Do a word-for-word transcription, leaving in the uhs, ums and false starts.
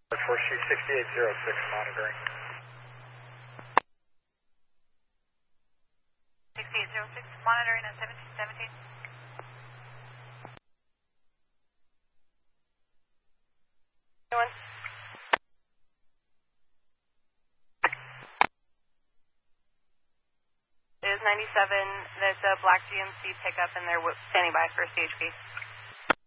For sheet sixty-eight oh six monitoring. sixty-eight oh six monitoring at seventeen seventeen. Anyone? It is ninety-seven. There's a black G M C pickup and they're standing by for C H P.